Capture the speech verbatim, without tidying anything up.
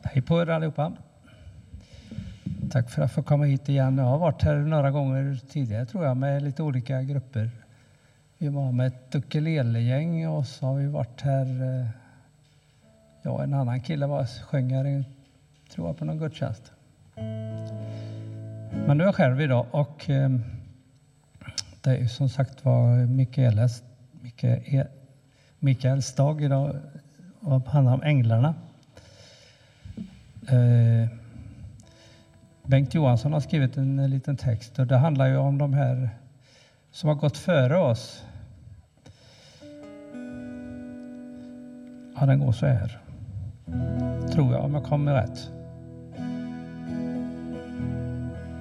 Hej på er allihopa. Tack för att få komma hit igen. Jag har varit här några gånger tidigare tror jag med lite olika grupper. Vi var med ett ukulele-gäng och så har vi varit här. Ja, en annan kille var sjöngare, tror jag, på någon gudstjänst. Men nu är jag själv idag och det är ju som sagt var Mikaeles, Mikael, Mikaels dag idag och handlar om änglarna. Eh, Bengt Johansson har skrivit en liten text och det handlar ju om de här som har gått före oss. Ja, den går så här. Tror jag, om jag kommer rätt.